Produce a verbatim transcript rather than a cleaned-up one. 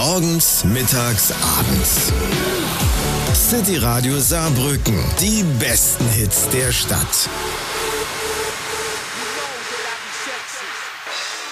Morgens, mittags, abends. City Radio Saarbrücken. Die besten Hits der Stadt.